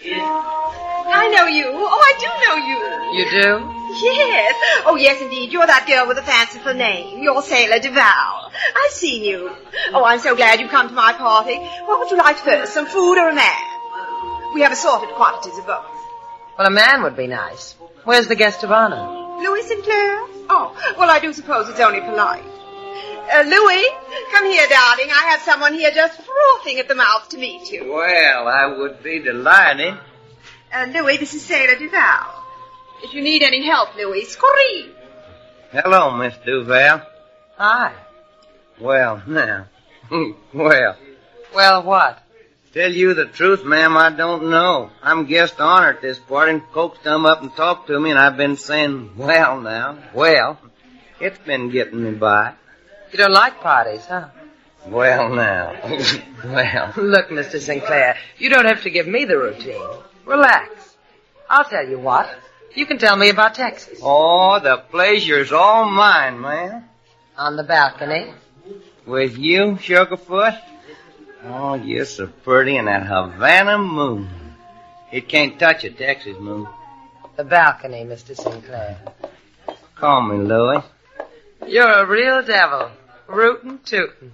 I know you. Oh, I do know you. You do? Yes. Oh, yes, indeed. You're that girl with a fanciful name. You're Sailor Duval. I've seen you. Oh, I'm so glad you've come to my party. What would you like first, some food or a man? We have assorted quantities of both. Well, a man would be nice. Where's the guest of honor? Louis Sinclair? Oh, well, I do suppose it's only polite. Louis, come here, darling. I have someone here just frothing at the mouth to meet you. Well, I would be delighted. Louis, this is Sailor Duval. If you need any help, Louis, scream. Hello, Miss Duval. Hi. Well, now. Well, what? Tell you the truth, ma'am, I don't know. I'm guest of honor at this party, and folks come up and talk to me, and I've been saying, well, now, well. It's been getting me by. You don't like parties, huh? Well, now. Well. Look, Mr. Sinclair, you don't have to give me the routine. Relax. I'll tell you what. You can tell me about Texas. Oh, the pleasure's all mine, ma'am. On the balcony. With you, Sugarfoot? Oh, you're so pretty in that Havana moon. It can't touch a Texas moon. The balcony, Mr. Sinclair. Call me Louis. You're a real devil. Rootin' tootin'.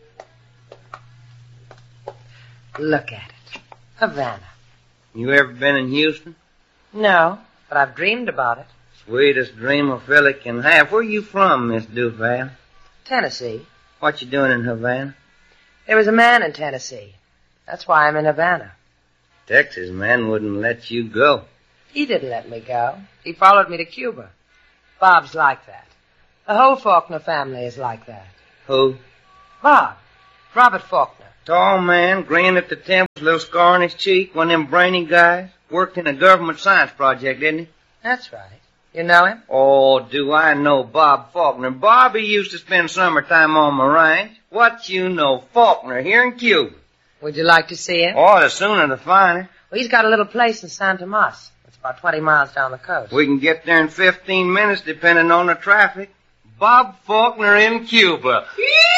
Look at it. Havana. You ever been in Houston? No, but I've dreamed about it. Sweetest dream a fella can have. Where you from, Miss Duval? Tennessee. What you doing in Havana? There was a man in Tennessee. That's why I'm in Havana. Texas man wouldn't let you go. He didn't let me go. He followed me to Cuba. Bob's like that. The whole Faulkner family is like that. Who? Bob. Robert Faulkner. Tall man, grin at the temples, little scar on his cheek, one of them brainy guys. Worked in a government science project, didn't he? That's right. You know him? Oh, do I know Bob Faulkner. Bobby used to spend summertime on my ranch. What you know, Faulkner here in Cuba. Would you like to see him? Oh, the sooner the finer. Well, he's got a little place in San Tomas. It's about 20 miles down the coast. We can get there in 15 minutes, depending on the traffic. Bob Faulkner in Cuba.